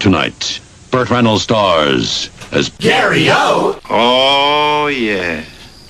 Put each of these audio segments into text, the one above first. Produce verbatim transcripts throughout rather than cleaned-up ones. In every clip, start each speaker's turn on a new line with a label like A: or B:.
A: Tonight, Burt Reynolds stars as
B: Gary-O!
C: Oh, yeah.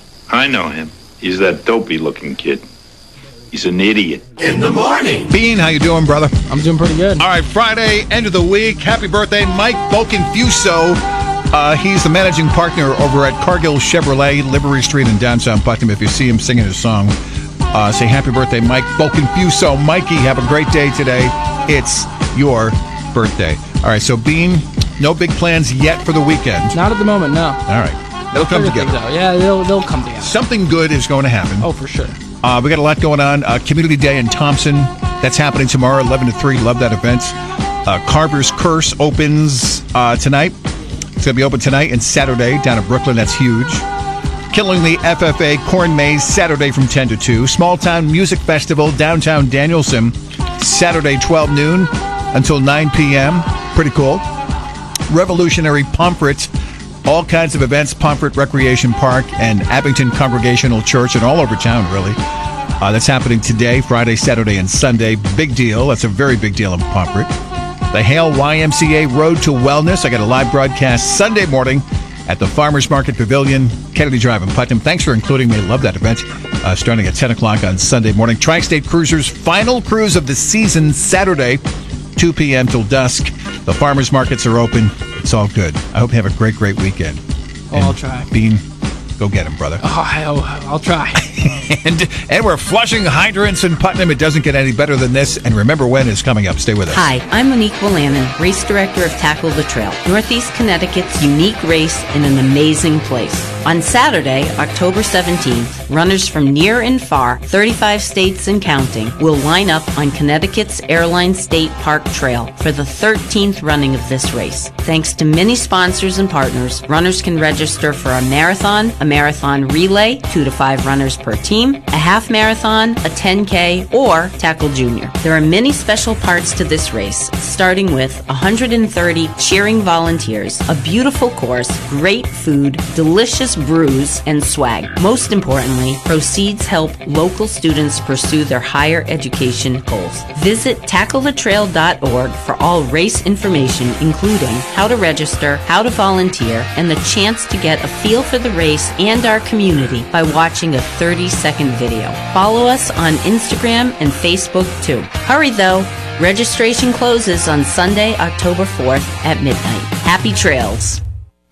C: I know him. He's that dopey-looking kid. He's an idiot.
B: In the morning.
D: Bean, how you doing, brother?
E: I'm doing pretty good.
D: All right, Friday, end of the week. Happy birthday, Mike Boconfuso. Uh, he's the managing partner over at Cargill Chevrolet, Livery Street in downtown Putnam. If you see him singing his song, uh, say happy birthday, Mike Boconfuso. Mikey, have a great day today. It's your birthday. All right, so Bean, no big plans yet for the weekend.
E: Not at the moment, no.
D: All right. They'll come together.
E: Yeah, they'll, they'll come together.
D: Something good is going to happen.
E: Oh, for sure.
D: Uh, we got a lot going on. Uh, Community Day in Thompson. That's happening tomorrow, eleven to three. Love that event. Uh, Carver's Curse opens uh, tonight. It's going to be open tonight and Saturday down in Brooklyn. That's huge. Killing the F F A Corn Maze Saturday from ten to two. Small Town Music Festival downtown Danielson Saturday twelve noon until nine p.m. Pretty cool. Revolutionary Pomfret. All kinds of events, Pomfret Recreation Park and Abington Congregational Church and all over town, really. Uh, that's happening today, Friday, Saturday, and Sunday. Big deal. That's a very big deal in Pomfret. The Hale Y M C A Road to Wellness. I got a live broadcast Sunday morning at the Farmers Market Pavilion, Kennedy Drive in Putnam. Thanks for including me. Love that event. Uh, starting at ten o'clock on Sunday morning. Tri-State Cruisers' final cruise of the season, Saturday, two p.m. till dusk. The farmers markets are open. It's all good. I hope you have a great, great weekend.
E: Oh, and I'll try.
D: Bean, go get him, brother.
E: Oh, I'll, I'll try.
D: and and we're flushing hydrants in Putnam. It doesn't get any better than this. And Remember When is coming up. Stay with us.
F: Hi, I'm Monique Willannon, race director of Tackle the Trail, Northeast Connecticut's unique race in an amazing place. On Saturday, October seventeenth, runners from near and far, thirty-five states and counting, will line up on Connecticut's Airline State Park Trail for the thirteenth running of this race. Thanks to many sponsors and partners, runners can register for a marathon, a marathon relay, two to five runners per team, a half marathon, a ten K, or Tackle Junior. There are many special parts to this race, starting with one hundred thirty cheering volunteers, a beautiful course, great food, delicious brews, and swag. Most importantly, proceeds help local students pursue their higher education goals. Visit tackle the trail dot org for all race information, including how to register, how to volunteer, and the chance to get a feel for the race and our community by watching a thirty-second video. Follow us on Instagram and Facebook too. Hurry though, registration closes on Sunday, October fourth at midnight. Happy trails.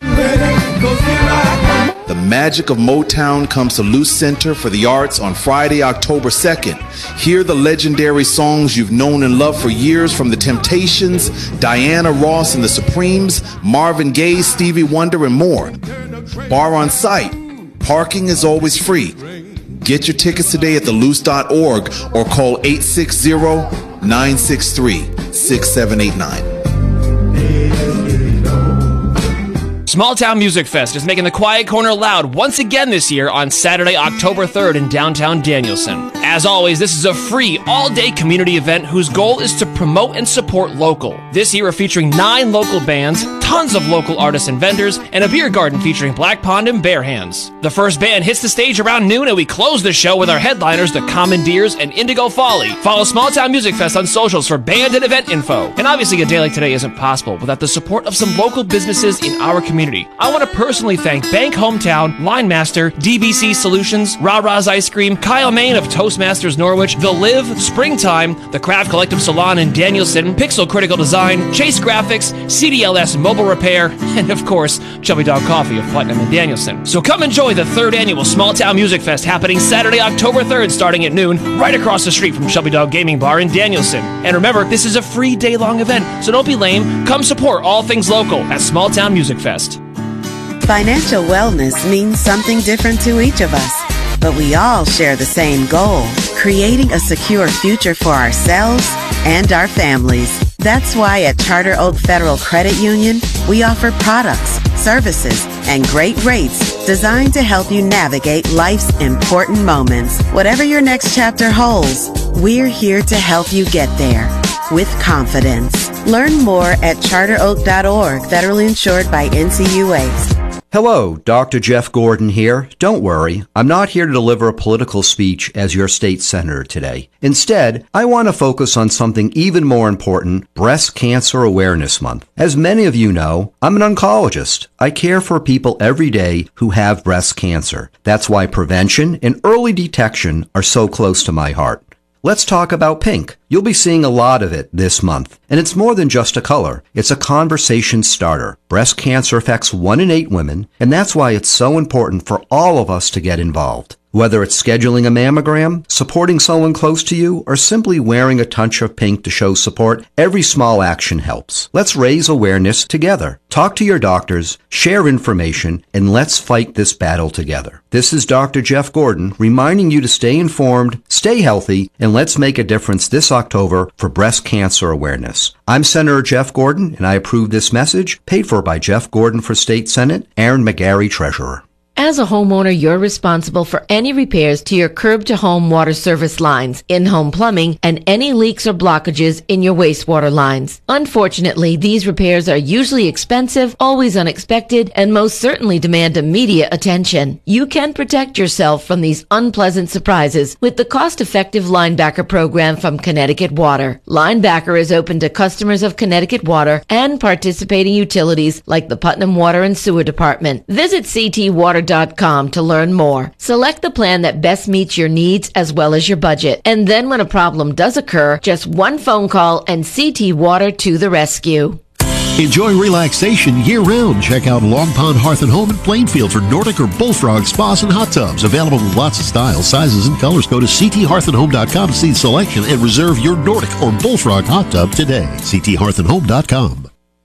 G: The magic of Motown comes to Luce Center for the Arts on Friday, October second. Hear the legendary songs you've known and loved for years from The Temptations, Diana Ross and the Supremes, Marvin Gaye, Stevie Wonder, and more. Bar on site. Parking is always free. Get your tickets today at the luce dot org or call eight six zero, nine six three, six seven eight nine.
H: Small Town Music Fest is making the Quiet Corner loud once again this year on Saturday, October third in downtown Danielson. As always, this is a free, all-day community event whose goal is to promote and support local. This year we're featuring nine local bands, tons of local artists and vendors, and a beer garden featuring Black Pond and Bare Hands. The first band hits the stage around noon, and we close the show with our headliners, the Commandeers and Indigo Folly. Follow Small Town Music Fest on socials for band and event info. And obviously a day like today isn't possible without the support of some local businesses in our community. I want to personally thank Bank Hometown, Linemaster, D B C Solutions, Ra Ra's Ice Cream, Kyle Main of Toastmasters Norwich, The Live, Springtime, The Craft Collective Salon in Danielson, Pixel Critical Design, Chase Graphics, C D L S Mobile Repair, and of course, Chubby Dog Coffee of Putnam and Danielson. So come enjoy the third annual Small Town Music Fest happening Saturday, October third, starting at noon, right across the street from Chubby Dog Gaming Bar in Danielson. And remember, this is a free day-long event, so don't be lame. Come support all things local at Small Town Music Fest.
I: Financial wellness means something different to each of us, but we all share the same goal, creating a secure future for ourselves and our families. That's why at Charter Oak Federal Credit Union, we offer products, services, and great rates designed to help you navigate life's important moments. Whatever your next chapter holds, we're here to help you get there with confidence. Learn more at charter oak dot org, federally insured by N C U A.
J: Hello, Doctor Jeff Gordon here. Don't worry, I'm not here to deliver a political speech as your state senator today. Instead, I want to focus on something even more important, Breast Cancer Awareness Month. As many of you know, I'm an oncologist. I care for people every day who have breast cancer. That's why prevention and early detection are so close to my heart. Let's talk about pink. You'll be seeing a lot of it this month. And it's more than just a color. It's a conversation starter. Breast cancer affects one in eight women, and that's why it's so important for all of us to get involved. Whether it's scheduling a mammogram, supporting someone close to you, or simply wearing a touch of pink to show support, every small action helps. Let's raise awareness together. Talk to your doctors, share information, and let's fight this battle together. This is Doctor Jeff Gordon reminding you to stay informed, stay healthy, and let's make a difference this October for breast cancer awareness. I'm Senator Jeff Gordon, and I approve this message, paid for by Jeff Gordon for State Senate, Aaron McGarry, Treasurer.
K: As a homeowner, you're responsible for any repairs to your curb-to-home water service lines, in-home plumbing, and any leaks or blockages in your wastewater lines. Unfortunately, these repairs are usually expensive, always unexpected, and most certainly demand immediate attention. You can protect yourself from these unpleasant surprises with the cost-effective Linebacker program from Connecticut Water. Linebacker is open to customers of Connecticut Water and participating utilities like the Putnam Water and Sewer Department. Visit c t water dot com to learn more. Select the plan that best meets your needs as well as your budget. And then when a problem does occur, just one phone call and C T Water to the rescue.
L: Enjoy relaxation year-round. Check out Long Pond Hearth and Home in Plainfield for Nordic or Bullfrog spas and hot tubs. Available in lots of styles, sizes, and colors. Go to c t hearth and home dot com to see the selection and reserve your Nordic or Bullfrog hot tub today. c t hearth and home dot com.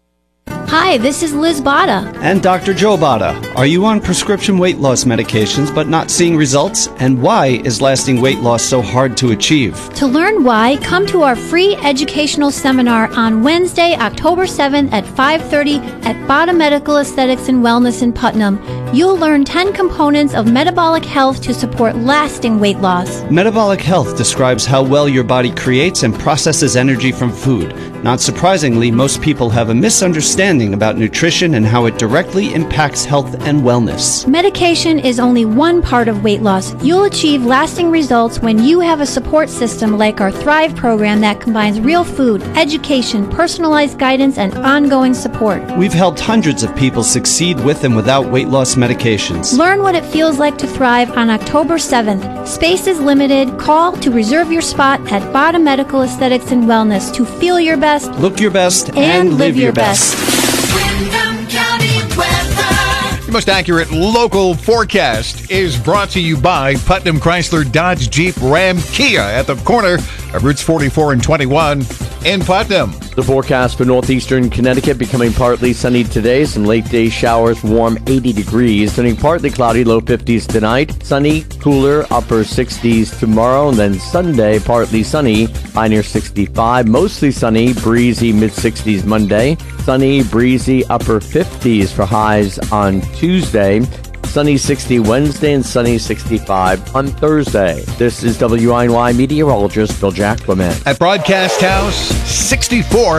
M: Hi, this is Liz Bada.
N: And Doctor Joe Bada. Are you on prescription weight loss medications but not seeing results? And why is lasting weight loss so hard to achieve?
M: To learn why, come to our free educational seminar on Wednesday, October seventh at five thirty at Bada Medical Aesthetics and Wellness in Putnam. You'll learn ten components of metabolic health to support lasting weight loss.
N: Metabolic health describes how well your body creates and processes energy from food. Not surprisingly, most people have a misunderstanding about nutrition and how it directly impacts health and wellness.
M: Medication is only one part of weight loss. You'll achieve lasting results when you have a support system like our Thrive program that combines real food, education, personalized guidance, and ongoing support.
N: We've helped hundreds of people succeed with and without weight loss medications.
M: Learn what it feels like to thrive on October seventh. Space is limited. Call to reserve your spot at Bada Medical Aesthetics and Wellness to feel your best,
N: look your best, and,
M: and live,
N: live
M: your
N: your
M: best.
N: best.
B: Windham County weather.
D: The most accurate local forecast is brought to you by Putnam Chrysler Dodge Jeep Ram Kia at the corner of Routes forty-four and twenty-one in Putnam.
O: The forecast for northeastern Connecticut becoming partly sunny today. Some late day showers, warm eighty degrees. Turning partly cloudy, low fifties tonight. Sunny, cooler, upper sixties tomorrow. And then Sunday, partly sunny, high near sixty-five. Mostly sunny, breezy, mid sixties Monday. Sunny, breezy, upper fifties for highs on Tuesday. Sunny sixty Wednesday and sunny sixty-five on Thursday. This is W I N Y meteorologist Bill Jack Clement.
D: At Broadcast House sixty-four.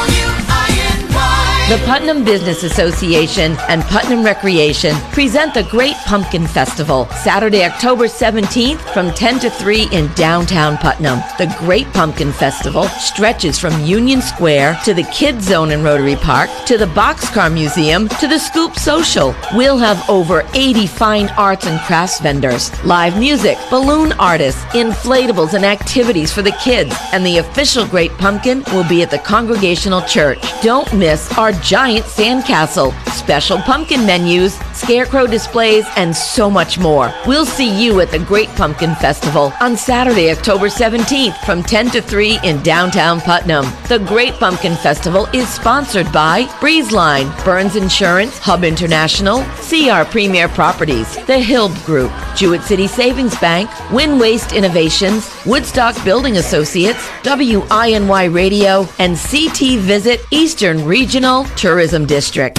K: The Putnam Business Association and Putnam Recreation present the Great Pumpkin Festival, Saturday, October seventeenth from ten to three in downtown Putnam. The Great Pumpkin Festival stretches from Union Square to the Kids Zone in Rotary Park to the Boxcar Museum to the Scoop Social. We'll have over eighty fine arts and crafts vendors, live music, balloon artists, inflatables, and activities for the kids. And the official Great Pumpkin will be at the Congregational Church. Don't miss our giant sandcastle, special pumpkin menus, scarecrow displays, and so much more. We'll see you at the Great Pumpkin Festival on Saturday, October seventeenth from ten to three in downtown Putnam. The Great Pumpkin Festival is sponsored by Breezeline, Burns Insurance, Hub International, C R Premier Properties, The Hild Group, Jewett City Savings Bank, Win Waste Innovations, Woodstock Building Associates, W I N Y Radio, and C T Visit Eastern Regional Tourism District.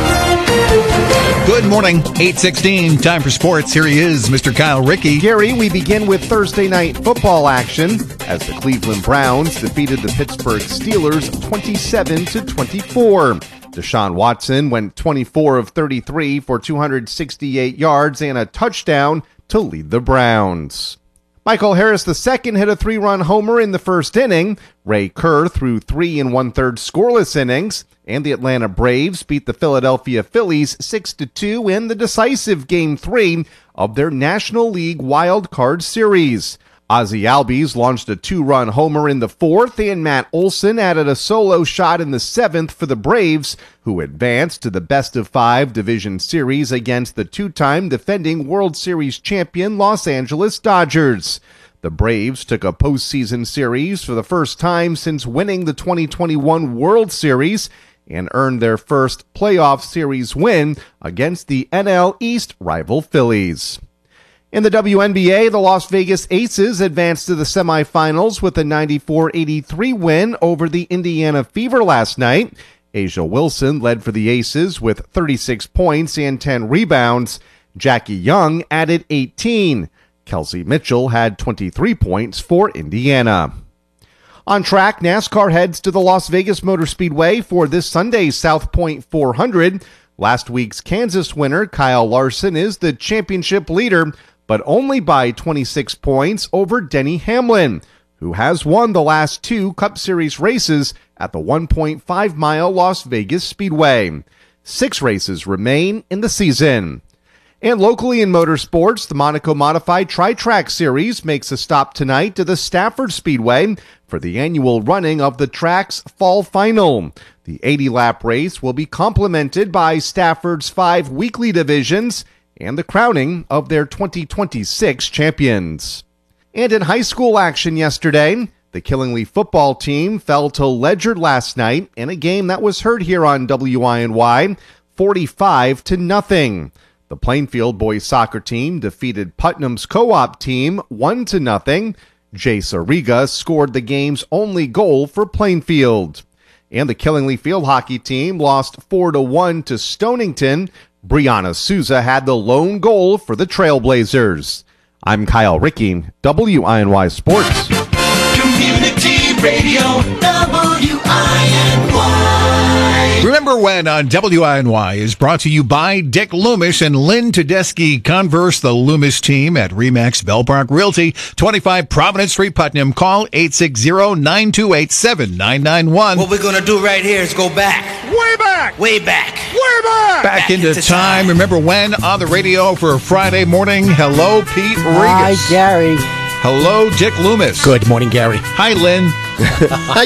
D: Good morning, eight sixteen, time for sports. Here he is, Mister Kyle Rickey.
P: Gary, we begin with Thursday night football action as the Cleveland Browns defeated the Pittsburgh Steelers twenty-seven to twenty-four. Deshaun Watson went twenty-four of thirty-three for two hundred sixty-eight yards and a touchdown to lead the Browns. Michael Harris the second hit a three-run homer in the first inning. Ray Kerr threw three and one-third scoreless innings. And the Atlanta Braves beat the Philadelphia Phillies six to two in the decisive Game three of their National League Wild Card Series. Ozzie Albies launched a two-run homer in the fourth, and Matt Olson added a solo shot in the seventh for the Braves, who advanced to the best-of-five division series against the two-time defending World Series champion Los Angeles Dodgers. The Braves took a postseason series for the first time since winning the twenty twenty-one World Series and earned their first playoff series win against the N L East rival Phillies. In the W N B A, the Las Vegas Aces advanced to the semifinals with a ninety-four eighty-three win over the Indiana Fever last night. Asia Wilson led for the Aces with thirty-six points and ten rebounds. Jackie Young added eighteen. Kelsey Mitchell had twenty-three points for Indiana. On track, NASCAR heads to the Las Vegas Motor Speedway for this Sunday's South Point four hundred. Last week's Kansas winner, Kyle Larson, is the championship leader, but only by twenty-six points over Denny Hamlin, who has won the last two Cup Series races at the one point five mile Las Vegas Speedway. Six races remain in the season. And locally in motorsports, the Monaco Modified Tri-Track Series makes a stop tonight to the Stafford Speedway for the annual running of the track's fall final. The eighty-lap race will be complemented by Stafford's five weekly divisions and the crowning of their twenty twenty-six champions. And in high school action yesterday, the Killingly football team fell to Ledyard last night in a game that was heard here on W I N Y, forty-five to nothing. The Plainfield boys soccer team defeated Putnam's co-op team one to nothing. Jay Sariga scored the game's only goal for Plainfield. And the Killingly field hockey team lost four to one to Stonington. Brianna Souza had the lone goal for the Trailblazers. I'm Kyle Ricky, W I N Y Sports.
B: Community Radio, W I N Y.
D: Remember When on W I N Y is brought to you by Dick Loomis and Lynn Tedeschi. Converse the Loomis team at Remax Bellpark Realty, twenty-five Providence Street, Putnam. Call eight six zero, nine two eight, seven nine nine one.
Q: What we're going to do right here is go back.
D: Way back!
Q: Way back.
D: Way back! Back, back into, into time. time. Remember When on the radio for Friday morning. Hello, Pete Regas.
R: Hi, Gary.
D: Hello, Dick Loomis.
R: Good morning, Gary.
D: Hi, Lynn.
R: Hi,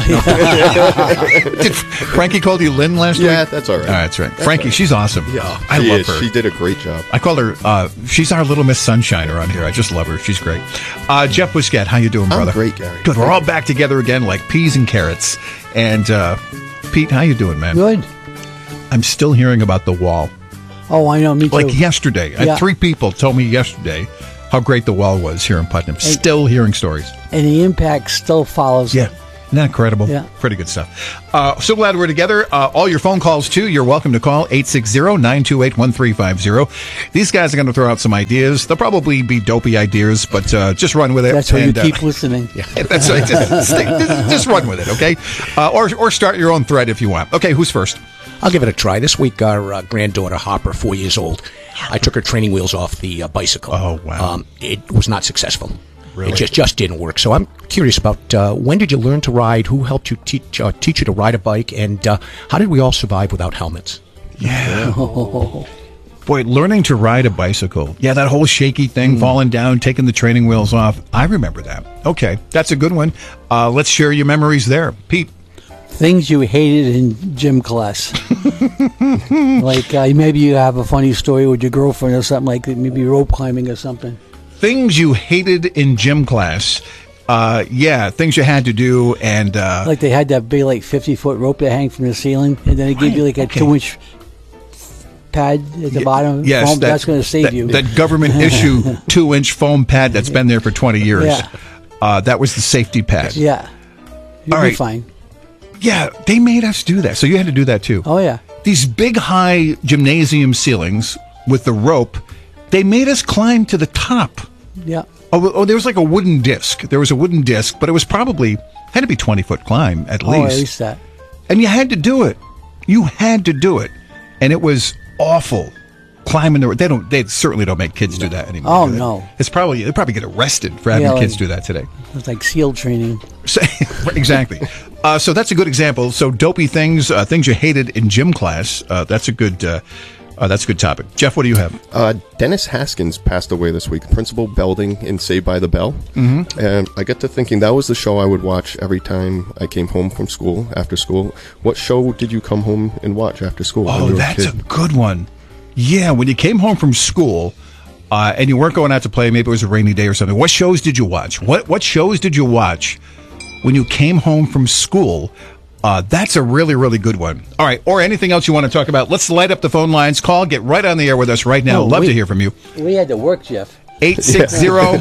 D: Gary. Did Frankie call you Lynn last
S: yeah,
D: week?
S: Yeah, that's all right.
D: All right, that's right.
S: That's
D: Frankie,
S: right.
D: She's awesome.
S: Yeah,
D: I
S: she
D: love
S: is.
D: her.
S: She did a great job.
D: I call her, uh, she's our little Miss Sunshine around here. I just love her. She's great. Uh, Jeff Busquet, how you doing, brother?
S: I'm great, Gary.
D: Good. We're all back together again like peas and carrots. And uh, Pete, how you doing, man?
R: Good.
D: I'm still hearing about the wall.
R: Oh, I know. Me too.
D: Like yesterday.
R: Yeah.
D: I, three people told me yesterday how great the wall was here in Putnam. Still hearing stories.
R: And the impact still follows.
D: Yeah. Isn't that incredible?
R: Yeah.
D: Pretty good stuff. Uh, so glad we're together. Uh, all your phone calls, too, you're welcome to call eight six zero, nine two eight, one three five zero. These guys are going to throw out some ideas. They'll probably be dopey ideas, but uh, just run with it.
R: That's why
D: and,
R: you keep
D: uh,
R: listening.
D: Yeah, that's right. Just, stay, just run with it, okay? Uh, or, or start your own thread if you want. Okay, who's first?
T: I'll give it a try. This week, our uh, granddaughter, Hopper, four years old, I took her training wheels off the uh, bicycle.
D: Oh, wow.
T: Um, it was not successful.
D: Really?
T: It just, just didn't work. So I'm curious about uh, when did you learn to ride? Who helped you teach uh, teach you to ride a bike? And uh, how did we all survive without helmets?
D: Yeah. Boy, learning to ride a bicycle. Yeah, that whole shaky thing, mm. falling down, taking the training wheels off. I remember that. Okay, that's a good one. Uh, let's share your memories there. Pete.
R: Things you hated in gym class. Like uh, maybe you have a funny story with your girlfriend or something like that, maybe rope climbing or something.
D: Things you hated in gym class. Uh, yeah, things you had to do, and uh,
R: like they had that big like fifty foot rope that hang from the ceiling, and then it gave you like a okay. two inch pad at the bottom.
D: Yes,
R: foam,
D: that,
R: that's going to save
D: that,
R: you.
D: That government issue two inch foam pad that's been there for twenty years.
R: Yeah.
D: Uh, that was the safety pad.
R: Yeah, you'll
D: All
R: be
D: right.
R: fine.
D: Yeah, they made us do that, so you had to do that too.
R: Oh yeah,
D: these big high gymnasium ceilings with the rope, they made us climb to the top.
R: Yeah.
D: Oh, oh, there was like a wooden disc. There was a wooden disc, but it was probably had to be twenty foot climb at
R: oh,
D: least.
R: at least that.
D: And you had to do it. You had to do it, and it was awful. Climbing the they don't they certainly don't make kids do that anymore.
R: Oh,
D: do they?
R: no.
D: It's probably they probably get arrested for having
R: Yeah, like-
D: kids do that today.
R: It's like SEAL training.
D: Exactly. Uh, so that's a good example. So dopey things, uh, things you hated in gym class. Uh, that's a good. Uh, uh, that's a good topic. Jeff, what do you have?
S: Uh, Dennis Haskins passed away this week. Principal Belding in Saved by the Bell.
D: Mhm.
S: And I got to thinking that was the show I would watch every time I came home from school, after school. What show did you come home and watch after school? when
D: Oh,
S: you were
D: that's a
S: kid?
D: good one. Yeah, when you came home from school uh, and you weren't going out to play, maybe it was a rainy day or something. What shows did you watch? What what shows did you watch when you came home from school? Uh, that's a really, really good one. All right, or anything else you want to talk about? Let's light up the phone lines. Call, get right on the air with us right now.
R: Oh,
D: Love
R: we-
D: to hear from you.
R: We had to work, Jeff.
D: eight six zero,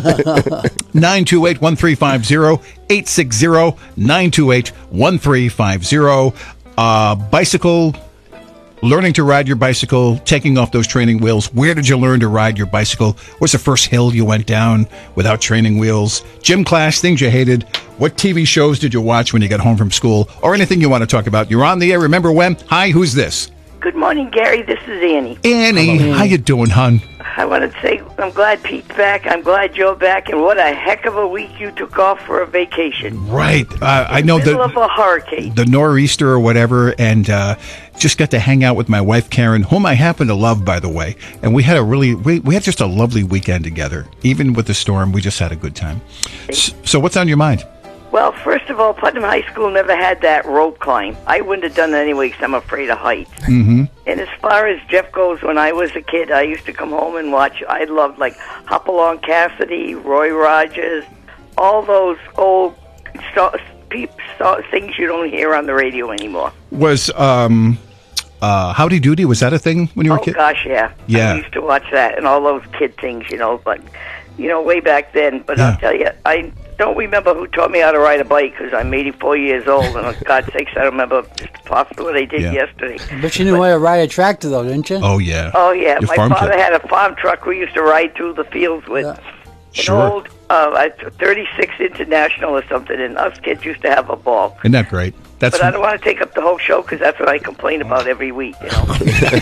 D: nine two eight, one three five zero. eight six zero, nine two eight, one three five zero. Uh, bicycle, learning to ride your bicycle, taking off those training wheels. Where did you learn to ride your bicycle? What's the first hill you went down without training wheels? Gym class, things you hated. What T V shows did you watch when you got home from school? Or anything you want to talk about. You're on the air. Remember when? Hi, who's this?
U: Good morning, Gary. This is Annie.
D: Annie. How you doing, hon?
U: I wanted to say I'm glad Pete's back. I'm glad Joe's back. And what a heck of a week you took off for a vacation.
D: Right. Uh, I know
U: Middle
D: the
U: of a hurricane.
D: the nor'easter or whatever, and uh, just got to hang out with my wife Karen, whom I happen to love, by the way. And we had a really we, we had just a lovely weekend together. Even with the storm, we just had a good time. S- So, what's on your mind?
U: Well, first of all, Putnam High School never had that rope climb. I wouldn't have done it anyway because I'm afraid of heights.
D: Mm-hmm.
U: And as far as Jeff goes, when I was a kid, I used to come home and watch. I loved like Hopalong Cassidy, Roy Rogers, all those old so, peep, so, things you don't hear on the radio anymore.
D: Was um, uh, Howdy Doody, was that a thing when you were
U: Oh
D: a kid?
U: gosh, yeah.
D: Yeah.
U: I used to watch that and all those kid things, you know. But you know, way back then. But
D: Yeah.
U: I'll tell you, I don't remember who taught me how to ride a bike because I'm eighty-four years old, and for God's sakes, I don't remember just possibly what I did
D: Yeah.
U: yesterday.
R: But you knew how to ride a tractor, though, didn't you?
D: Oh, yeah.
U: Oh yeah,
D: Your
U: my
D: farm
U: father
D: kid.
U: had a farm truck we used to ride through the fields with. An
D: Sure.
U: old uh, thirty-six International or something, and us kids used to have a ball.
D: Isn't that great? That's
U: but I don't want to take up the whole show because that's what I complain about every week. You know.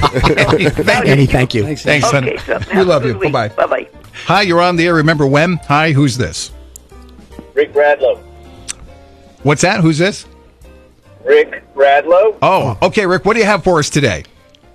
D: Annie, thank you. Thanks, son.
U: Okay, so
D: We
U: have a
D: love
U: good
D: you.
U: week.
D: Bye-bye.
U: Bye-bye.
D: Hi, you're on the air. Remember when? Hi, who's this?
V: Rick Radlow.
D: What's that? Who's this?
V: Rick Radlow.
D: Oh, okay, Rick. What do you have for us today?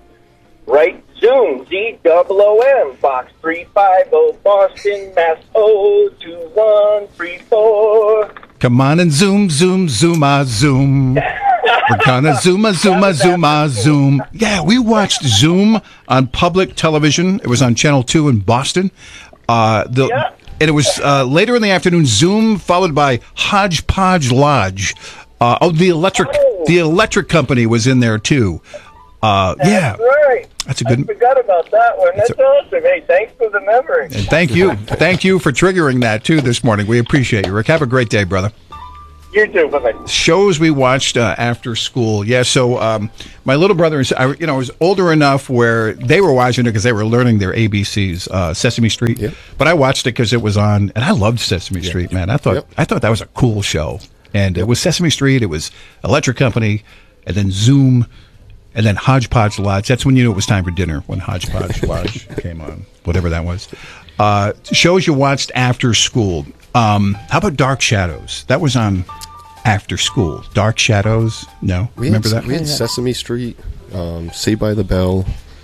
V: Right Zoom. Z O O M. Box three five zero. Boston, Mass. O two one three four.
D: Come on and zoom, zoom, zoom, ah, zoom. We're gonna zoom, a zoom, a zoom, ah, zoom. Yeah, we watched Zoom on public television. It was on Channel two in Boston. Uh, the, And it was uh, later in the afternoon, Zoom, followed by Hodgepodge Lodge. Uh, oh, the electric, the electric company was in there too. Uh, yeah,
V: That's right.
D: that's a good.
V: I forgot about that one. That's awesome. Hey, thanks for the memory.
D: And thank you, thank you for triggering that too this morning. We appreciate you, Rick. Have a great day, brother.
V: You too. Bye-bye.
D: Shows we watched uh, after school. Yeah, so um, my little brother, and I, you know, was older enough where they were watching it because they were learning their A B Cs. Uh, Sesame Street, but I watched it because it was on, and I loved Sesame Street. Man, I thought
S: Yep.
D: I thought that was a cool show. And it was Sesame Street, it was Electric Company, and then Zoom, and then Hodgepodge Lodge. That's when you knew it was time for dinner, when Hodgepodge Lodge came on, whatever that was. Uh, shows you watched after school. Um, how about Dark Shadows? That was on after school. Dark Shadows? No?
S: We
D: Remember
S: had,
D: that?
S: We had Sesame Street, um, Saved by the Bell,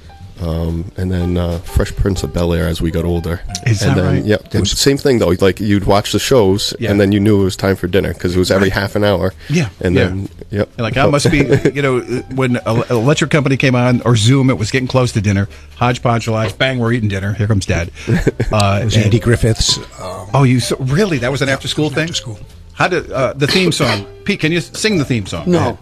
S: um, and then uh, Fresh Prince of Bel-Air as we got older.
D: Is
S: and
D: that
S: then,
D: right?
S: Yep. It was the same thing, though. Like, you'd watch the shows,
D: Yeah.
S: and then you knew it was time for dinner, because it was every half an hour.
D: Yeah.
S: And
D: yeah.
S: then, yep.
D: And like, I must be, you know, when El- Electric Company came on, or Zoom, it was getting close to dinner. Hodgepodge Lodge, bang, we're eating dinner. Here comes Dad. Uh,
T: It was Andy Griffiths. Um,
D: oh, you so, really? That was an after school thing? After school. How did uh, the theme song? Pete, can you sing the theme song?
R: No.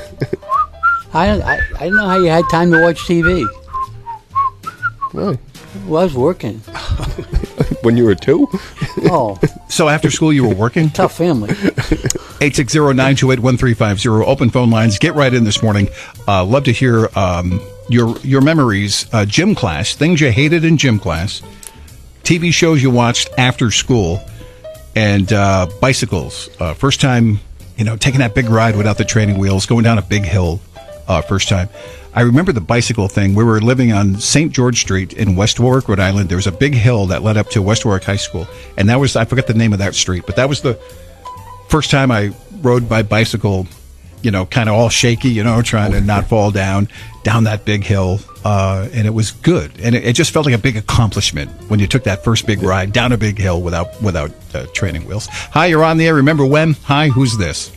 R: I, don't, I I don't know how you had time to watch T V.
S: Really?
R: Well, I was working.
S: When you were two?
R: Oh.
D: So after school you were working?
R: Tough family.
D: eight six zero, nine two eight, one three five zero. Open phone lines. Get right in this morning. Uh, love to hear um, your your memories. Uh, gym class, things you hated in gym class, T V shows you watched after school, and uh, bicycles. Uh, first time, you know, taking that big ride without the training wheels, going down a big hill. uh, first time. I remember the bicycle thing. We were living on Saint George Street in West Warwick, Rhode Island. There was a big hill that led up to West Warwick High School. And that was, I forget the name of that street, but that was the first time I rode my bicycle, you know, kind of all shaky, you know, trying to not fall down, down that big hill. Uh, and it was good. And it, it just felt like a big accomplishment when you took that first big ride down a big hill without, without uh, training wheels. Hi, you're on the air. Remember when? Hi, who's this?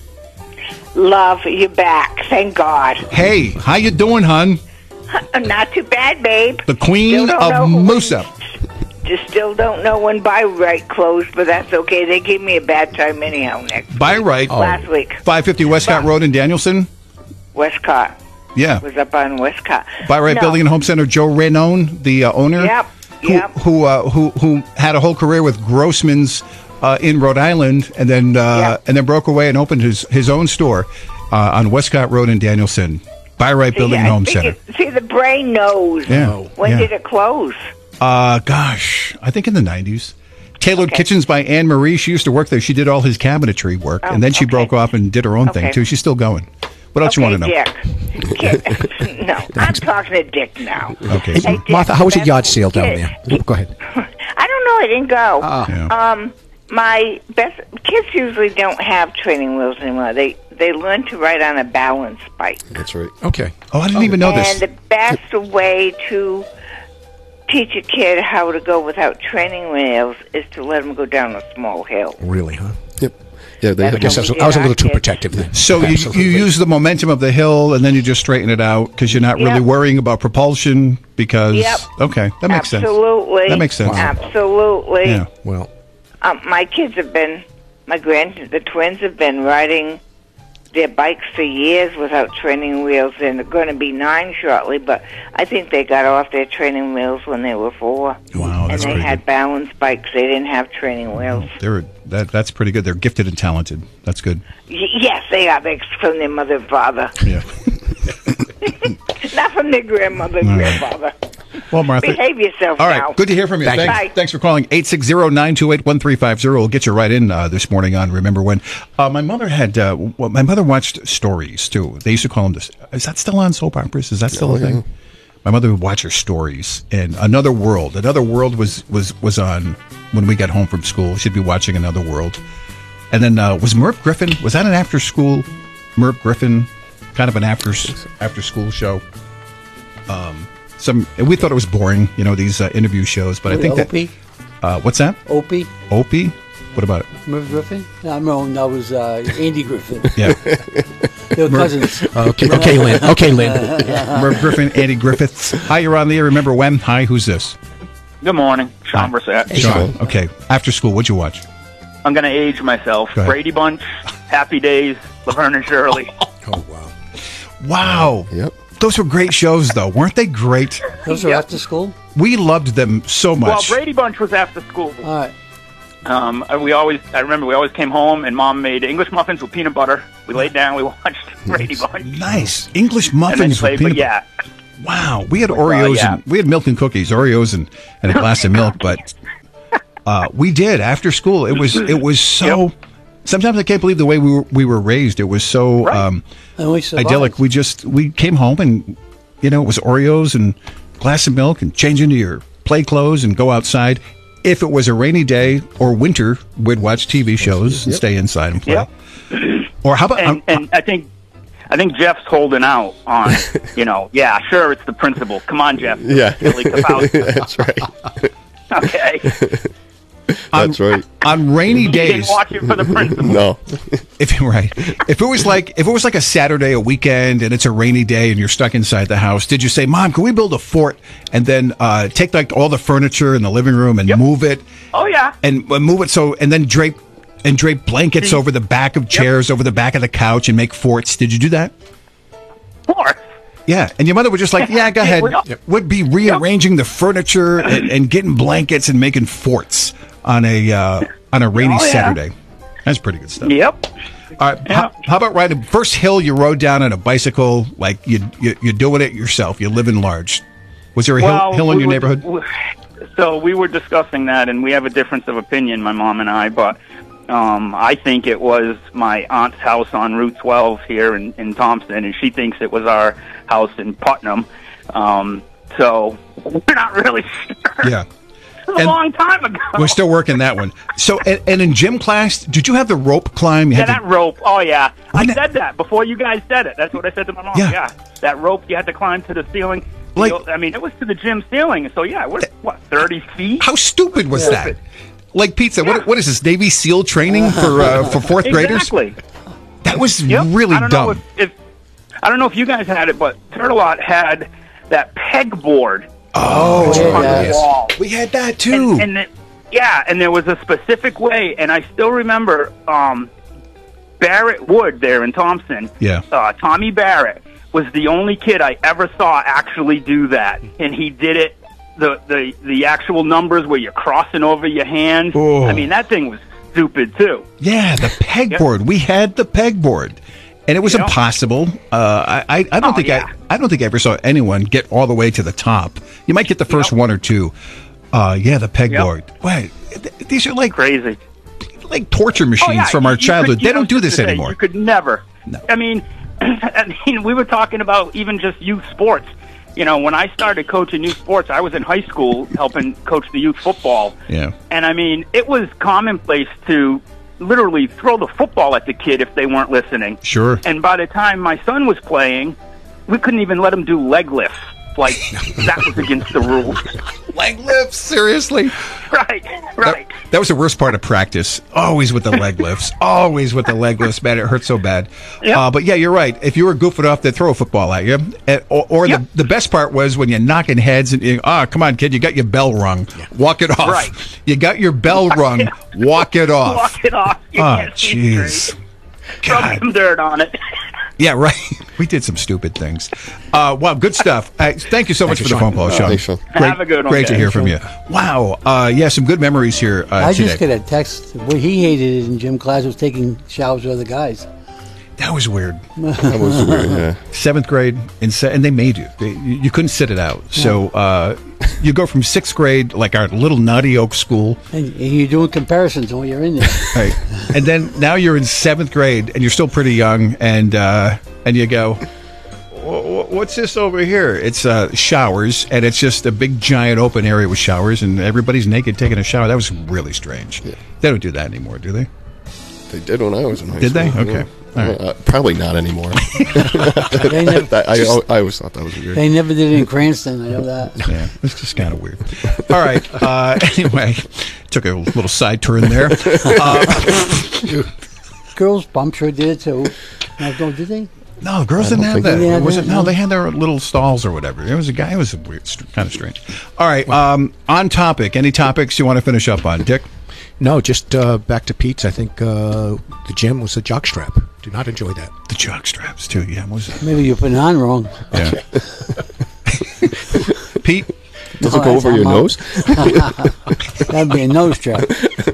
A: Love, you're back. Thank God.
D: Hey, how you doing, hon?
A: Not too bad, babe.
D: The queen
A: Still don't
D: of
A: know
D: Musa.
A: Just still don't know when By-Right closed, but that's okay. They gave me a bad time anyhow next
D: By right.
A: last week.
D: five fifty Westcott Road in Danielson?
A: Westcott.
D: Yeah.
A: Was up on Westcott.
D: By right
A: No.
D: Building and Home Center, Joe Rainone, the uh, owner.
A: Yep,
D: Who,
A: yep.
D: Who, uh, who, who had a whole career with Grossman's uh, in Rhode Island and then uh, and then broke away and opened his, his own store uh, on Westcott Road in Danielson. By right
A: See,
D: Building and
A: I
D: Home
A: think
D: Center.
A: it- see, the brain knows.
D: Yeah,
A: When
D: yeah.
A: did it close?
D: Uh, gosh, I think in the nineties. Tailored
A: Okay.
D: Kitchens by Anne Marie. She used to work there. She did all his cabinetry work,
A: Oh,
D: and then she
A: okay.
D: broke off and did her own thing
A: Okay.
D: too. She's still going. What else
A: okay,
D: you want to know?
A: Dick. no, I'm talking to Dick now.
D: Okay.
T: Hey,
A: Hey, Dick,
T: Martha, how was your
A: that's
T: yard sale down
A: kid.
T: there? Go ahead.
A: I don't know. I didn't go.
T: Ah.
A: Um, my best kids usually don't have training wheels anymore. They they learn to ride on a balance bike.
S: That's right.
T: Okay.
D: Oh, I didn't even know this.
A: And the best way to teach a kid how to go without training wheels is to let them go down a small hill.
T: Really, huh?
S: Yep. Yeah, they
T: I
S: have
T: guess I was, I was a little too protective then.
D: So you, you
T: Absolutely.
D: use the momentum of the hill, and then you just straighten it out because you're not really
A: Yep.
D: worrying about propulsion. Because
A: Yep.
D: okay, that makes sense.
A: Absolutely.
D: That makes sense.
A: Absolutely.
D: Yeah.
T: Well,
A: Um, my kids have been, my grand, the twins have been riding their bikes for years without training wheels, and they're going to be nine shortly. But I think they got off their training wheels when they were four.
D: Wow,
A: and
D: that's
A: they
D: pretty
A: had balance bikes. They didn't have training wheels.
D: They're that that's pretty good. They're gifted and talented. That's good.
A: Y- yes, they are. They're from their mother and father,
D: Yeah.
A: not from their grandmother and
D: All right.
A: grandfather.
D: Well, Martha.
A: Behave yourself
D: All right,
A: now.
D: good to hear from you.
A: Thank
D: Thanks,
A: Bye.
D: thanks for calling eight six zero, nine two eight, one three five zero. We'll get you right in uh, this morning on Remember When. Uh, my mother had, uh, well, my mother watched stories too. They used to call them this. Is that still on soap operas? Is that still
S: Oh,
D: a thing?
S: yeah.
D: My mother would watch her stories, and Another World. Another World was was was on when we got home from school. She'd be watching Another World, and then uh, was Merv Griffin? Was that an after school Merv Griffin kind of an after after school show? Um, some we thought it was boring, you know, these uh, interview shows, but I think that
R: Opie?
D: uh, what's that?
R: Opie?
D: Opie? What about it?
R: Merv Griffin? No, no, that was uh, Andy Griffin.
D: Yeah.
R: They were cousins.
T: Okay, okay, Lynn. Okay, Lynn.
D: Merv Griffin, Andy Griffiths. Hi, you're on the air. Remember when? Hi, who's this?
C: Good morning, Sean Brissett.
D: Sean. Okay. After school, what'd you watch?
C: I'm going to age myself.
D: Go ahead.
C: Brady Bunch, Happy Days, Laverne and Shirley.
T: Oh, wow.
D: Wow.
S: Yep.
D: Those were great shows, though. Weren't they great?
R: Those are after school?
D: We loved them so much.
C: Well, Brady Bunch was after school.
R: All right.
C: Um, we always, I remember we always came home and Mom made English muffins with peanut butter. We laid down, we watched Brady Bunch.
D: Nice. English
C: And then
D: muffins
C: played,
D: with peanut
C: but yeah.
D: Wow. We had Oreos
C: yeah.
D: and we had milk and cookies, Oreos and, and a glass of milk, but uh, we did after school. It was it was so. Sometimes I can't believe the way we were, we were raised. It was so um,
R: And we survived.
D: idyllic. We just we came home and you know it was Oreos and glass of milk and change into your play clothes and go outside. If it was a rainy day or winter, we'd watch T V shows and stay inside and play.
C: Yep.
D: Or how about
C: And,
D: um,
C: and I think, I think Jeff's holding out on, you know, yeah, sure, it's the principal. Come on, Jeff.
S: Yeah.
C: Billy Kapowski.
S: That's right.
C: Okay.
S: That's right.
D: on rainy
C: You didn't
D: days?
C: watch it for the principal.
S: No.
D: If right, if it was like if it was like a Saturday, a weekend, and it's a rainy day, and you're stuck inside the house, did you say, "Mom, can we build a fort and then uh, take like all the furniture in the living room and move it
C: Oh, yeah.
D: and uh, move it so and then drape and drape blankets over the back of chairs, over the back of the couch, and make forts"? Did you do that?
C: Of course.
D: Yeah, and your mother was just like, "Yeah, go ahead."
C: Yep.
D: Would be rearranging the furniture and, and getting blankets and making forts on a uh, on a rainy
C: Oh, yeah.
D: Saturday. That's pretty good stuff.
C: Yep.
D: All right. How, how about riding first hill you rode down on a bicycle? Like you, you you're doing it yourself. You're living large. Was there a
C: Well,
D: hill, hill in
C: we
D: your
C: were-
D: neighborhood?
C: So we were discussing that, and we have a difference of opinion, my mom and I. But Um, I think it was my aunt's house on Route twelve here in, in Thompson, and she thinks it was our house in Putnam. Um, so we're not really sure.
D: Yeah.
C: It was a long time ago.
D: We're still working that one. So, and, and in gym class, did you have the rope climb? You
C: Yeah,
D: had
C: that rope. Oh, yeah. I said that before you guys said it. That's what I said to my mom.
D: Yeah.
C: Yeah. That rope, you had to climb to the ceiling.
D: Like-
C: I mean, it was to the gym ceiling. So, yeah, what, what thirty feet?
D: How stupid was
C: Yeah.
D: that? Like Pete said, what, what is this, Navy SEAL training for uh, for fourth graders?
C: Exactly.
D: That was
C: Yep.
D: really
C: I don't
D: dumb.
C: Know if, if, I don't know if you guys had it, but Turtelot had that pegboard.
D: Oh,
C: on the wall.
D: We had that too.
C: And, and it, yeah, and there was a specific way, and I still remember um, Barrett Wood there in Thompson.
D: Yeah.
C: Uh, Tommy Barrett was the only kid I ever saw actually do that, and he did it. The the the actual numbers where you're crossing over your hands.
D: Oh.
C: I mean, that thing was stupid too.
D: Yeah, the pegboard. We had the pegboard, and it was
C: Yep.
D: impossible. Uh, I I, I don't
C: Oh,
D: think
C: yeah.
D: I I don't think I ever saw anyone get all the way to the top. You might get the first one or two. Uh, yeah, the pegboard. Wait, th- these are like
C: crazy,
D: like torture machines
C: Oh, yeah,
D: from
C: you-
D: our
C: you
D: childhood.
C: could- you
D: they
C: know,
D: don't do
C: just
D: this
C: to say,
D: anymore.
C: You could never. I mean, I mean, we were talking about even just youth sports. You know, when I started coaching youth sports, I was in high school helping coach the youth football.
D: Yeah.
C: And I mean, it was commonplace to literally throw the football at the kid if they weren't listening.
D: Sure.
C: And by the time my son was playing, we couldn't even let him do leg lifts. Like, that was against the rules.
D: Leg lifts? Seriously?
C: Right, right.
D: That was the worst part of practice. Always with the leg lifts. Always with the leg lifts, man. It hurt so bad.
C: Yep.
D: Uh, but yeah, you're right. If you were goofing off, they'd throw a football at you. Uh, Or, or
C: Yep.
D: the, the best part was when you're knocking heads and you, ah, come on, kid, you got your bell rung. Walk it off.
C: Right.
D: You got your bell rung. Walk it off.
C: Walk it off. You
D: Oh,
C: can't see
D: jeez.
C: straight. Rub some dirt on it.
D: Yeah, right. We did some stupid things. Uh, wow, good stuff. Uh, thank you so much
T: Thank
D: for
T: you,
D: the phone
T: Sean.
D: call,
T: Uh,
D: Sean.
T: thanks, Sean.
D: Great,
C: Have a good one,
D: Great to
C: guys.
D: hear from you. Wow. Uh, yeah, some good memories here uh,
R: I
D: today.
R: just get a text. What he hated in gym class was taking showers with other guys.
D: That was weird.
S: That was weird, yeah.
D: Seventh grade, in se- and they made you. They, you you couldn't sit it out. So uh, you go from sixth grade, like our little Naughty Oak school,
R: And, and you're doing comparisons when you're in there.
D: right? And then now you're in seventh grade, and you're still pretty young, and uh, and you go, "Wha- wha- what's this over here? It's uh, showers, and it's just a big giant open area with showers, and everybody's naked taking a shower. That was really strange. They don't do that anymore, do they?
S: They did when I was in high
D: Did
S: school.
D: they? Okay.
S: Yeah.
D: All right.
S: Uh, probably not anymore.
R: They never-
S: That- I, I always thought that was weird.
R: They never did it in Cranston. I know that.
D: Yeah, it's just kind of weird. All right. Uh, anyway, took a little side turn there. Uh,
R: Girls' bump sure did it too. No, no, did they?
D: no, girls
R: I
D: didn't
R: don't
D: have
R: think
D: that.
R: they had
D: Was
R: that,
D: it? No,
R: no.
D: they had their little stalls or whatever. There was a guy. It was a weird, kind of strange. All right. Um, on topic. Any topics you want to finish up on, Dick?
T: No, just uh, back to Pete's. I think uh, the gym was the jockstrap. Did not enjoy that.
D: The jock straps too. Yeah, what was it?
R: Maybe you put it on wrong.
D: Yeah. Pete,
S: Does
R: No,
S: it go over
R: that's
S: your
R: not-
S: nose?
R: That'd be a nose trap.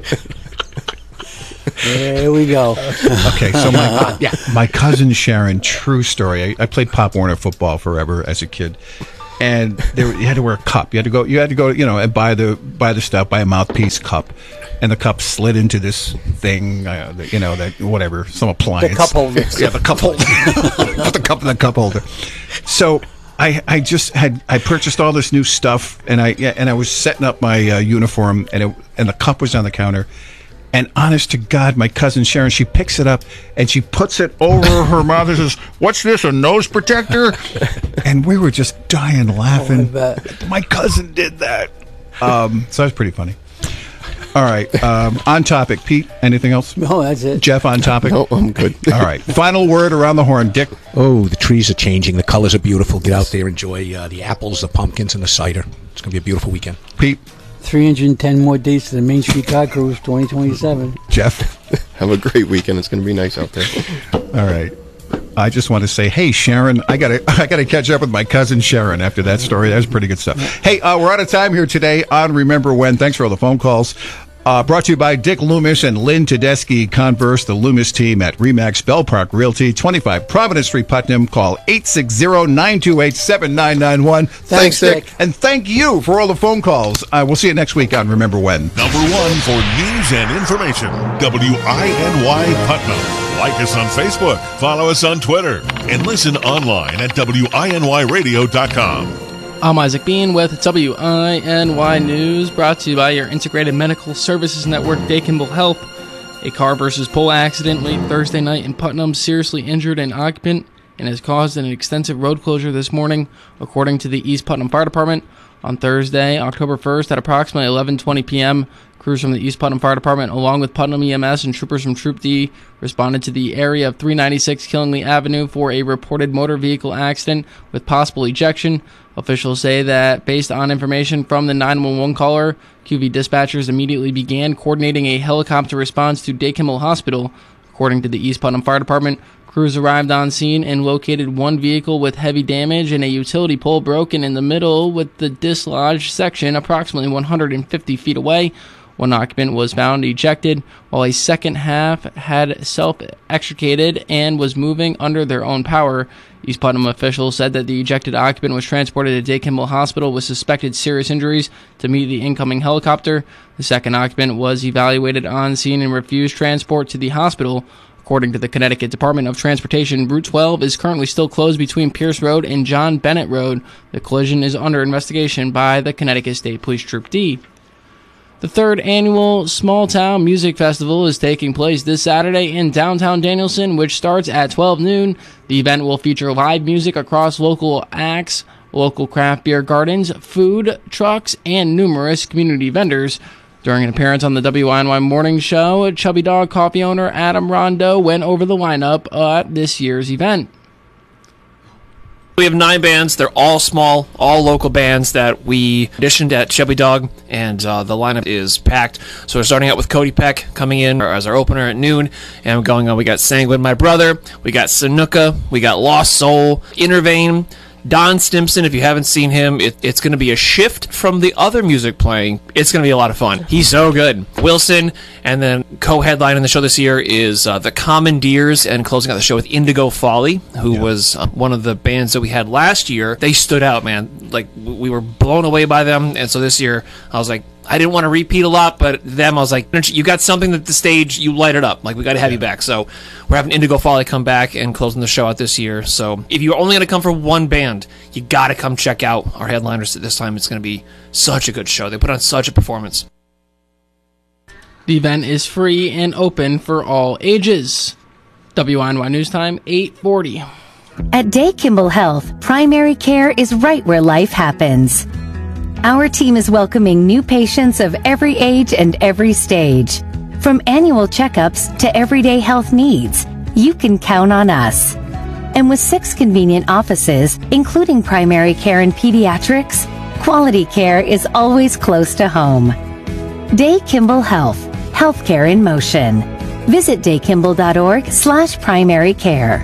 R: There we go.
D: Okay, so my yeah, my cousin Sharon, true story. I, I played Pop Warner football forever as a kid, and there you had to wear a cup. You had to go. You had to go. You know, and buy the buy the stuff, buy a mouthpiece cup, and the cup slid into this thing. Uh, the, you know, that whatever, some appliance.
R: The cup holder.
D: Yeah, the cup holder. Put the cup in the cup holder. So. I, I just had I purchased all this new stuff and I yeah, and I was setting up my uh, uniform and it, and the cup was on the counter, and honest to God, my cousin Sharon, she picks it up and she puts it over her mouth and says, "What's this? A nose protector?" And we were just dying laughing.
R: Oh,
D: My cousin did that. Um, so that was pretty funny. All right, um, on topic, Pete. Anything else?
R: No, that's it.
D: Jeff, on topic.
S: No, I'm good.
D: All right, final word around the horn, Dick.
T: Oh, the trees are changing. The colors are beautiful. Get out there, enjoy uh, the apples, the pumpkins, and the cider. It's going to be a beautiful weekend.
D: Pete,
R: three hundred ten more days to the Main Street Car Cruise twenty twenty-seven.
D: Jeff.
S: Have a great weekend. It's going to be nice out there.
D: All right. I just want to say, hey Sharon, I gotta, I gotta catch up with my cousin Sharon after that story. That was pretty good stuff. Hey, uh, we're out of time here today on Remember When. Thanks for all the phone calls. Uh, brought to you by Dick Loomis and Lynn Tedeschi, Converse, the Loomis team at Remax Bell Park Realty, twenty-five Providence Street, Putnam. Call eight six zero, nine two eight, seven nine nine one.
L: Thanks, Dick.
D: Dick. And thank you for all the phone calls. Uh, we'll see you next week on Remember When.
E: Number one for news and information, W I N Y Putnam. Like us on Facebook, follow us on Twitter, and listen online at W I N Y radio dot com.
F: I'm Isaac Bean with W I N Y News, brought to you by your Integrated Medical Services Network, Day Kimball Health. A car versus pole accident late Thursday night in Putnam seriously injured an occupant and has caused an extensive road closure this morning, according to the East Putnam Fire Department. On Thursday, October first, at approximately eleven twenty p.m., crews from the East Putnam Fire Department, along with Putnam E M S and troopers from Troop D, responded to the area of three ninety-six Killingly Avenue for a reported motor vehicle accident with possible ejection. Officials say that based on information from the nine one one caller, Q V dispatchers immediately began coordinating a helicopter response to Day Kimball Hospital. According to the East Putnam Fire Department, crews arrived on scene and located one vehicle with heavy damage and a utility pole broken in the middle with the dislodged section approximately one hundred fifty feet away. One occupant was found ejected, while a second half had self-extricated and was moving under their own power. East Putnam officials said that the ejected occupant was transported to Day Kimball Hospital with suspected serious injuries to meet the incoming helicopter. The second occupant was evaluated on scene and refused transport to the hospital. According to the Connecticut Department of Transportation, Route twelve is currently still closed between Pierce Road and John Bennett Road. The collision is under investigation by the Connecticut State Police Troop D. The third annual Small Town Music Festival is taking place this Saturday in downtown Danielson, which starts at twelve noon. The event will feature live music across local acts, local craft beer gardens, food trucks, and numerous community vendors. During an appearance on the W I N Y Morning Show, Chubby Dog coffee owner Adam Rondo went over the lineup at this year's event.
H: We have nine bands. They're all small, all local bands that we auditioned at Chubby Dog, and uh, the lineup is packed. So we're starting out with Cody Peck coming in as our opener at noon, and going on. We got Sanguine, My Brother, we got Sanuka, we got Lost Soul, Intervane, Don Stimson. If you haven't seen him, it, it's going to be a shift from the other music playing. It's going to be a lot of fun. He's so good. Wilson, and then co-headlining the show this year is uh, the Commandeers, and closing out the show with Indigo Folly, who yeah. was uh, one of the bands that we had last year. They stood out, man. Like, we were blown away by them, and so this year, I was like, I didn't want to repeat a lot, but them, I was like, you got something that the stage, you light it up. Like, we got to have yeah. you back. So we're having Indigo Folly come back and closing the show out this year. So if you're only going to come for one band, you got to come check out our headliners this time. It's going to be such a good show. They put on such a performance.
F: The event is free and open for all ages. W I N Y News Time, eight forty.
W: At Day Kimball Health, primary care is right where life happens. Our team is welcoming new patients of every age and every stage. From annual checkups to everyday health needs, you can count on us. And with six convenient offices, including primary care and pediatrics, quality care is always close to home. Day Kimball Health, healthcare in motion. Visit daykimball.org slash primary care.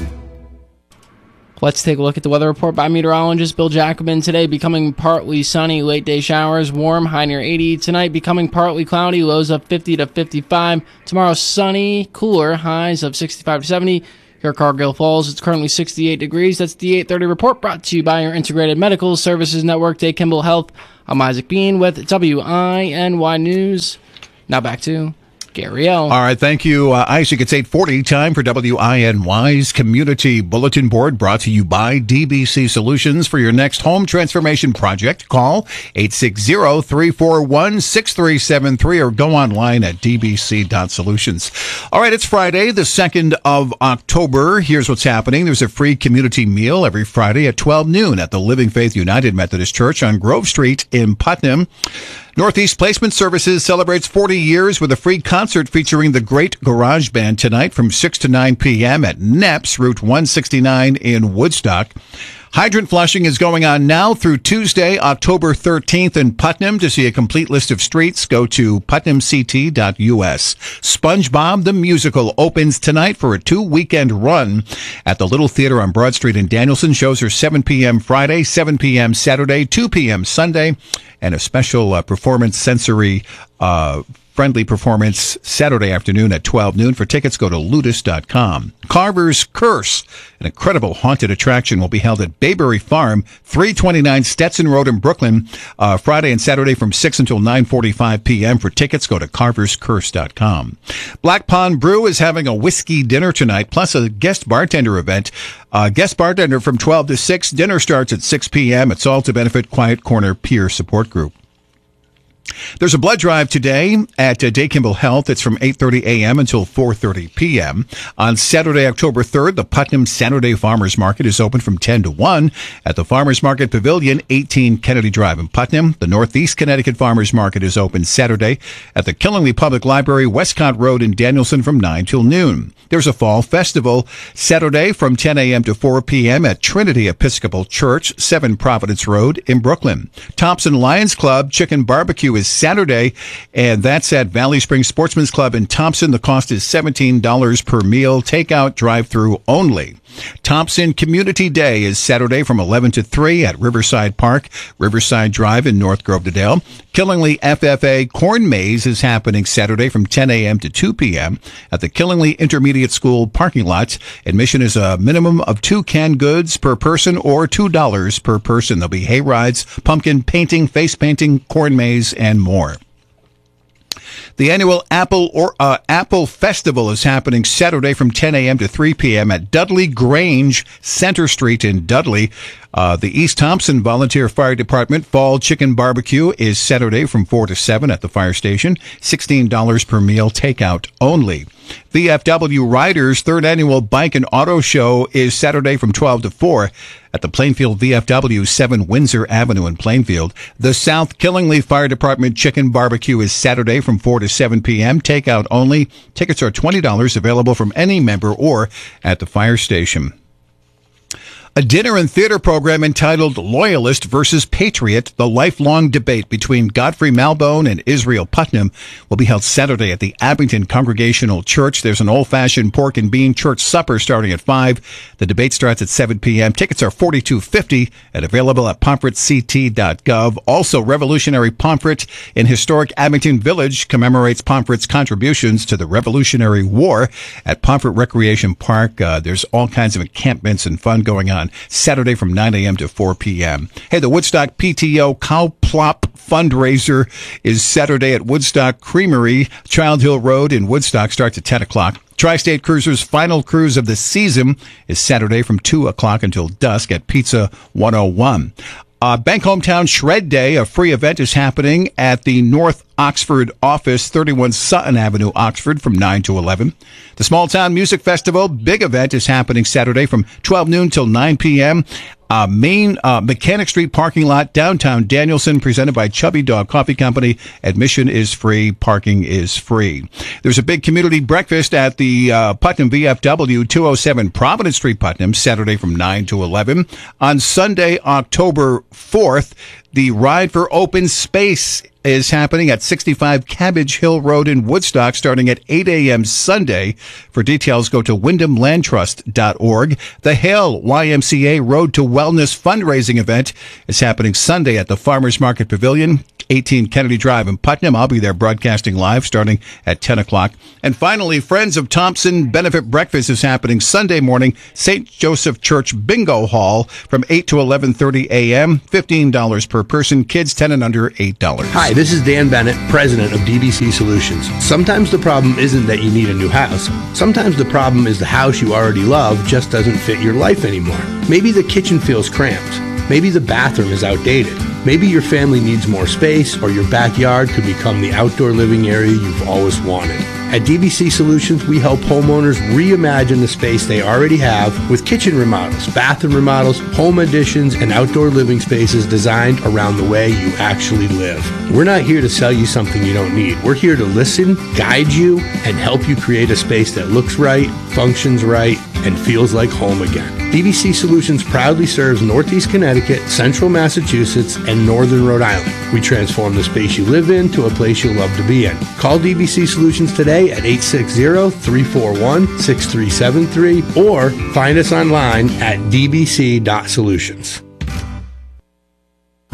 F: Let's take a look at the weather report by meteorologist Bill Jacobin. Today becoming partly sunny, late day showers, warm, high near eighty. Tonight becoming partly cloudy, lows of fifty to fifty-five. Tomorrow sunny, cooler, highs of sixty-five to seventy. Here at Cargill Falls, it's currently sixty-eight degrees. That's the eight thirty report, brought to you by your Integrated Medical Services Network, Day Kimball Health. I'm Isaac Bean with W I N Y News. Now back to Gary L.
D: All right, thank you, uh, Isaac. It's eight forty, time for W I N Y's Community Bulletin Board, brought to you by D B C Solutions. For your next home transformation project, call eight six zero, three four one, six three seven three or go online at d b c dot solutions. All right, it's Friday, the second of October. Here's what's happening. There's a free community meal every Friday at twelve noon at the Living Faith United Methodist Church on Grove Street in Putnam. Northeast Placement Services celebrates forty years with a free concert featuring the Great Garage Band tonight from six to nine p.m. at Neps, Route one sixty-nine in Woodstock. Hydrant flushing is going on now through Tuesday, October thirteenth in Putnam. To see a complete list of streets, go to putnam c t dot u s. SpongeBob the Musical opens tonight for a two-weekend run at the Little Theater on Broad Street in Danielson. Shows are seven p.m. Friday, seven p.m. Saturday, two p.m. Sunday, and a special uh, performance sensory uh friendly performance Saturday afternoon at twelve noon. For tickets, go to ludus dot com. Carver's Curse, an incredible haunted attraction, will be held at Bayberry Farm, three twenty-nine Stetson Road in Brooklyn, uh, Friday and Saturday from six until nine forty-five p.m. For tickets, go to carvers curse dot com. Black Pond Brew is having a whiskey dinner tonight, plus a guest bartender event. Uh, guest bartender from twelve to six. Dinner starts at six p.m. It's all to benefit Quiet Corner Peer Support Group. There's a blood drive today at uh, Day Kimball Health. It's from eight thirty a.m. until four thirty p.m. On Saturday, October third, the Putnam Saturday Farmers Market is open from ten to one at the Farmers Market Pavilion, eighteen Kennedy Drive in Putnam. The Northeast Connecticut Farmers Market is open Saturday at the Killingly Public Library, Westcott Road in Danielson from nine till noon. There's a fall festival Saturday from ten a.m. to four p.m. at Trinity Episcopal Church, seven Providence Road in Brooklyn. Thompson Lions Club Chicken Barbecue is Saturday, and that's at Valley Springs Sportsman's Club in Thompson. The cost is seventeen dollars per meal, takeout, drive-through only. Thompson Community Day is Saturday from eleven to three at Riverside Park, Riverside Drive in North Grove to Dale. Killingly F F A Corn Maze is happening Saturday from ten a.m. to two p.m. at the Killingly Intermediate School parking lot. Admission is a minimum of two canned goods per person or two dollars per person. There'll be hay rides, pumpkin painting, face painting, corn maze, and more. The annual Apple or uh, Apple Festival is happening Saturday from ten a.m. to three p.m. at Dudley Grange, Center Street in Dudley. Uh, the East Thompson Volunteer Fire Department Fall Chicken Barbecue is Saturday from four to seven at the fire station. sixteen dollars per meal, takeout only. V F W Riders' third annual Bike and Auto Show is Saturday from twelve to four at the Plainfield V F W, seven Windsor Avenue in Plainfield. The South Killingly Fire Department Chicken Barbecue is Saturday from four to seven p.m. Takeout only. Tickets are twenty dollars, available from any member or at the fire station. A dinner and theater program entitled Loyalist versus Patriot, the lifelong debate between Godfrey Malbone and Israel Putnam, will be held Saturday at the Abington Congregational Church. There's an old-fashioned pork and bean church supper starting at five. The debate starts at seven p.m. Tickets are forty-two dollars and fifty cents and available at pomfret c t dot gov. Also, Revolutionary Pomfret in historic Abington Village commemorates Pomfret's contributions to the Revolutionary War at Pomfret Recreation Park. Uh, there's all kinds of encampments and fun going on Saturday from nine a.m. to four p.m. Hey, the Woodstock P T O Cow Plop fundraiser is Saturday at Woodstock Creamery, Child Hill Road in Woodstock, starts at ten o'clock. Tri-State Cruiser's final cruise of the season is Saturday from two o'clock until dusk at Pizza one oh one. Uh, Bank Hometown Shred Day, a free event, is happening at the North Oxford office, thirty-one Sutton Avenue, Oxford, from nine to eleven. The Small Town Music Festival big event is happening Saturday from twelve noon till nine p.m. Uh, main uh, Mechanic Street parking lot, downtown Danielson, presented by Chubby Dog Coffee Company. Admission is free. Parking is free. There's a big community breakfast at the uh, Putnam V F W, two oh seven Providence Street, Putnam, Saturday from nine to eleven. On Sunday, October fourth, the Ride for Open Space is happening at sixty-five Cabbage Hill Road in Woodstock, starting at eight a.m. Sunday. For details, go to wyndham land trust dot org. The Hale Y M C A Road to Wellness fundraising event is happening Sunday at the Farmers Market Pavilion, eighteen Kennedy Drive in Putnam. I'll be there broadcasting live starting at ten o'clock. And finally, Friends of Thompson Benefit Breakfast is happening Sunday morning, Saint Joseph Church Bingo Hall from eight to eleven thirty a.m., fifteen dollars per person, kids ten and under, eight dollars.
G: Hi, this is Dan Bennett, president of D B C Solutions. Sometimes the problem isn't that you need a new house. Sometimes the problem is the house you already love just doesn't fit your life anymore. Maybe the kitchen feels cramped. Maybe the bathroom is outdated. Maybe your family needs more space, or your backyard could become the outdoor living area you've always wanted. At D B C Solutions, we help homeowners reimagine the space they already have with kitchen remodels, bathroom remodels, home additions, and outdoor living spaces designed around the way you actually live. We're not here to sell you something you don't need. We're here to listen, guide you, and help you create a space that looks right, functions right, and feels like home again. D B C Solutions proudly serves Northeast Connecticut, Central Massachusetts, and Northern Rhode Island. We transform the space you live in to a place you love to be in. Call D B C Solutions today at eight six zero, three four one, six three seven three or find us online at d b c dot solutions.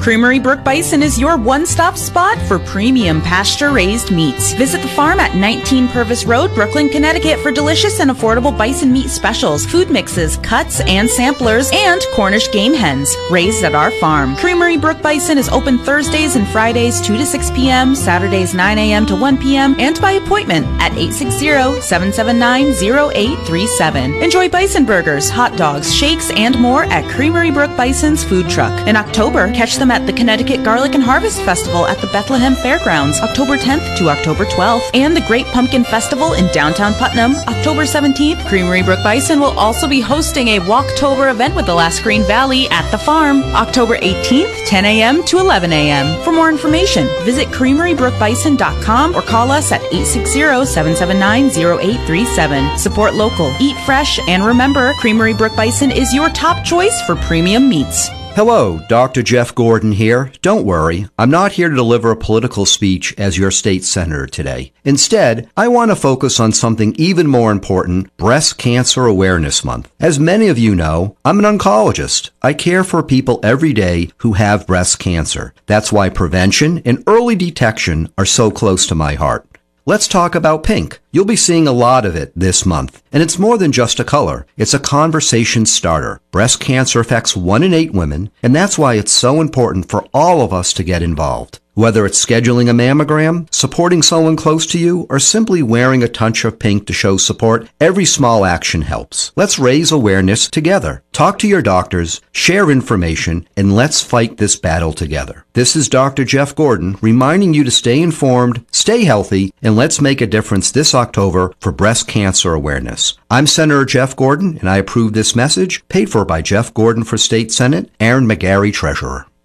I: Creamery Brook Bison is your one-stop spot for premium pasture-raised meats. Visit the farm at nineteen Purvis Road, Brooklyn, Connecticut for delicious and affordable bison meat specials, food mixes, cuts, and samplers, and Cornish game hens raised at our farm. Creamery Brook Bison is open Thursdays and Fridays two to six p.m., Saturdays nine a.m. to one p.m., and by appointment at eight six zero, seven seven nine, zero eight three seven. Enjoy bison burgers, hot dogs, shakes, and more at Creamery Brook Bison's food truck. In October, catch them at the Connecticut Garlic and Harvest Festival at the Bethlehem Fairgrounds, October tenth to October twelfth, and the Great Pumpkin Festival in downtown Putnam, October seventeenth. Creamery Brook Bison will also be hosting a Walktober event with Alaska Green Valley at the farm, October eighteenth, ten a.m. to eleven a.m. For more information, visit creamery brook bison dot com or call us at eight six zero, seven seven nine, zero eight three seven. Support local, eat fresh, and remember, Creamery Brook Bison is your top choice for premium meats.
J: Hello, Doctor Jeff Gordon here. Don't worry, I'm not here to deliver a political speech as your state senator today. Instead, I want to focus on something even more important, Breast Cancer Awareness Month. As many of you know, I'm an oncologist. I care for people every day who have breast cancer. That's why prevention and early detection are so close to my heart. Let's talk about pink. You'll be seeing a lot of it this month. And it's more than just a color. It's a conversation starter. Breast cancer affects one in eight women, and that's why it's so important for all of us to get involved. Whether it's scheduling a mammogram, supporting someone close to you, or simply wearing a touch of pink to show support, every small action helps. Let's raise awareness together. Talk to your doctors, share information, and let's fight this battle together. This is Doctor Jeff Gordon reminding you to stay informed, stay healthy, and let's make a difference this October for breast cancer awareness. I'm Senator Jeff Gordon, and I approve this message, paid for by Jeff Gordon for State Senate, Aaron McGarry, Treasurer.